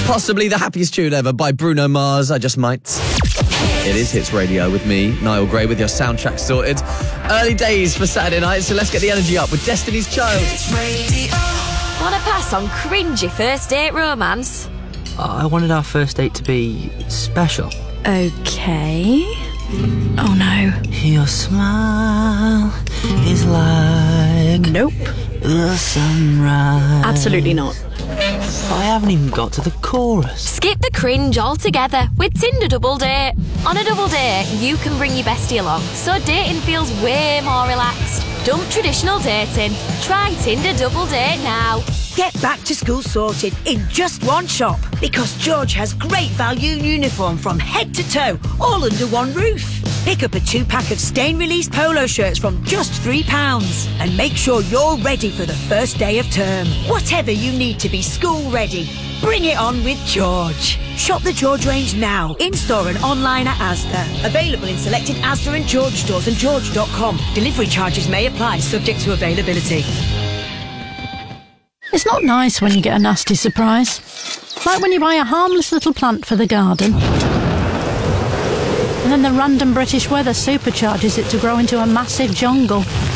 Possibly the happiest tune ever by Bruno Mars, I Just Might. It is Hits Radio with me, Niall Gray, with your soundtrack sorted. Early days for Saturday night, so let's get the energy up with Destiny's Child. Want to pass on cringy first date romance? I wanted our first date to be special. Okay. Oh no. Your smile is like... Nope. The sunrise. Absolutely not. I haven't even got to the chorus. Skip the cringe altogether with Tinder Double Date. On a double date, you can bring your bestie along, so dating feels way more relaxed. Dump traditional dating. Try Tinder Double Date now. Get back to school sorted in just one shop, because George has great value uniform from head to toe, all under one roof. Pick up a 2-pack of stain-release polo shirts from just £3 and make sure you're ready for the first day of term. Whatever you need to be school ready, bring it on with George. Shop the George range now, in-store and online at Asda. Available in selected Asda and George stores and george.com. Delivery charges may apply, subject to availability. It's not nice when you get a nasty surprise. Like when you buy a harmless little plant for the garden, and then the random British weather supercharges it to grow into a massive jungle.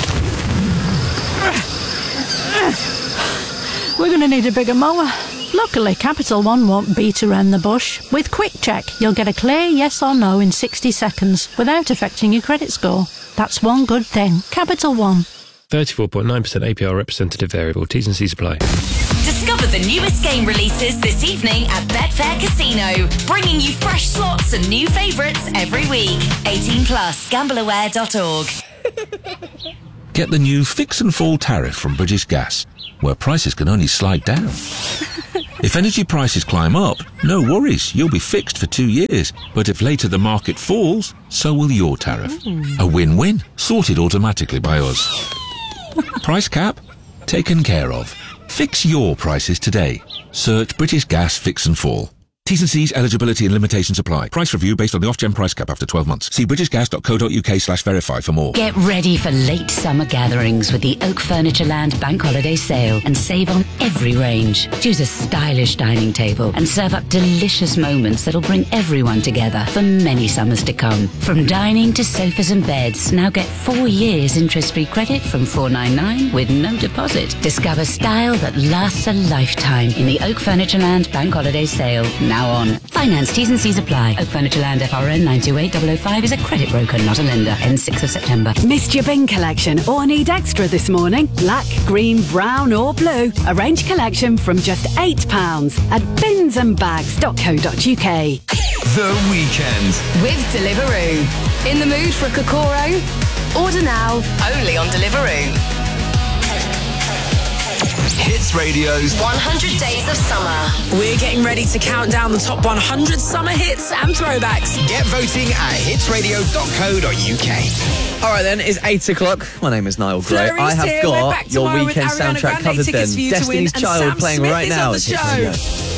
We're going to need a bigger mower. Luckily, Capital One won't beat around the bush. With Quick Check, you'll get a clear yes or no in 60 seconds without affecting your credit score. That's one good thing. Capital One. 34.9% APR representative variable. T's and C's apply. Discover the newest game releases this evening at Betfair Casino, bringing you fresh slots and new favourites every week. 18 plus. Gambleaware.org. Get the new Fix and Fall tariff from British Gas, where prices can only slide down. If energy prices climb up, no worries, you'll be fixed for 2 years. But if later the market falls, so will your tariff. A win-win, sorted automatically by us. Price cap? Taken care of. Fix your prices today. Search British Gas Fix and Fall. T's and C's, eligibility and limitations apply. Price review based on the off-gen price cap after 12 months. See britishgas.co.uk/verify for more. Get ready for late summer gatherings with the Oak Furnitureland Bank Holiday Sale and save on every range. Choose a stylish dining table and serve up delicious moments that'll bring everyone together for many summers to come. From dining to sofas and beds, now get 4 years interest-free credit from $499 with no deposit. Discover style that lasts a lifetime in the Oak Furnitureland Bank Holiday Sale. Now on. Finance T's and C's apply. Oak Furnitureland FRN 928005 is a credit broker, not a lender. Ends 6th of September. Missed your bin collection or need extra this morning? Black, green, brown or blue. Arrange collection from just £8 at binsandbags.co.uk. The Weekend With Deliveroo. In the mood for a Kokoro? Order now, only on Deliveroo. Hits Radio's 100 Days of Summer. We're getting ready to count down the top 100 summer hits and throwbacks. Get voting at hitsradio.co.uk. All right then, it's 8 o'clock. My name is Niall Gray. Flurry's I have here. We're back got your tomorrow with weekend Ariana soundtrack Grande covered then. tickets for you to Destiny's win, and Child Sam playing Smith right is now. on the It's Hits show. Radio.